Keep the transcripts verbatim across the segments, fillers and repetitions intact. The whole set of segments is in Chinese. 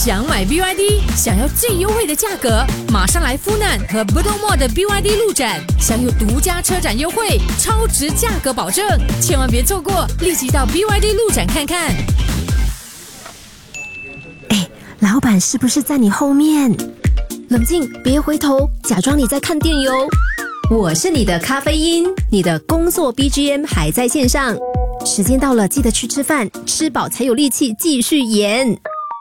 想买 B Y D， 想要最优惠的价格，马上来富难和 Bedok Mall 的 B Y D 路展，享有独家车展优惠，超值价格保证，千万别错过，立即到 B Y D 路展看看。 哎，老板是不是在你后面？冷静，别回头，假装你在看电邮。我是你的咖啡因，你的工作 B G M 还在线上。时间到了，记得去吃饭，吃饱才有力气继续演。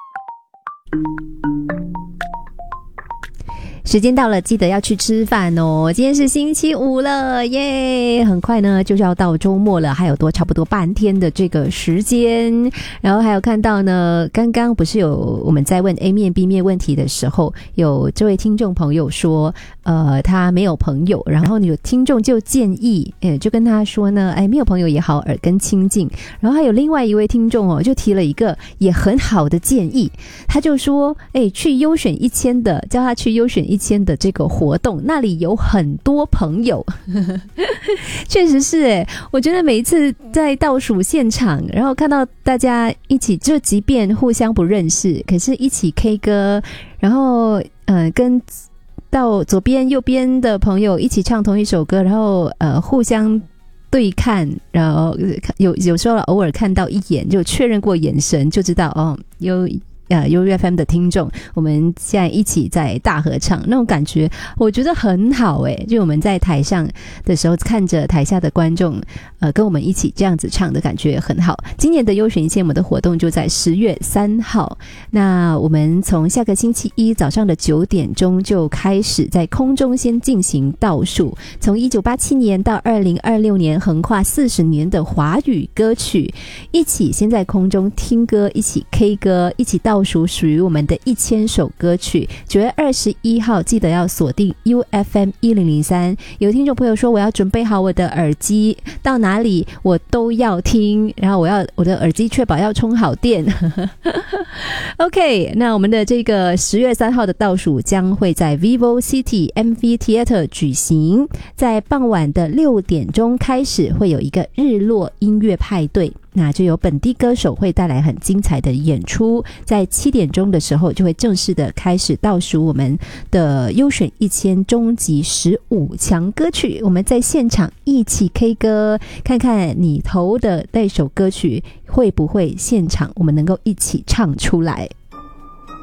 时间到了，记得要去吃饭哦。今天是星期五了耶，很快呢就是要到周末了，还有多差不多半天的这个时间。然后还有看到呢，刚刚不是有我们在问 A 面 B 面问题的时候，有这位听众朋友说呃他没有朋友，然后有听众就建议诶就跟他说呢，哎没有朋友也好，耳根清净。然后还有另外一位听众哦就提了一个也很好的建议，他就说哎去优选一千的，叫他去优选一千的这个活动，那里有很多朋友。确实是诶，我觉得每一次在倒数现场，然后看到大家一起，就即便互相不认识，可是一起 K 歌，然后呃跟到左边右边的朋友一起唱同一首歌，然后呃互相对看，然后有有时候偶尔看到一眼就确认过眼神，就知道哦有呃 U F M 的听众，我们现在一起在大合唱，那种感觉我觉得很好诶，就我们在台上的时候看着台下的观众呃跟我们一起这样子唱的感觉很好。今年的优选一千我们的活动就在十月三号，那我们从下个星期一早上的九点钟就开始在空中先进行倒数，从一九八七年到二零二六年横跨四十年的华语歌曲，一起先在空中听歌，一起 K 歌，一起倒数属于我们的一千首歌曲。九月二十一号记得要锁定 U F M 一零零三。有听众朋友说我要准备好我的耳机，到哪里我都要听，然后我要我的耳机确保要充好电。OK， 那我们的这个十月三号的倒数将会在 Vivo City M V Theatre 举行，在傍晚的六点钟开始会有一个日落音乐派对，那就有本地歌手会带来很精彩的演出，在七点钟的时候就会正式的开始倒数我们的优选一千终极十五强歌曲，我们在现场一起 K 歌，看看你投的那首歌曲会不会现场我们能够一起唱出来。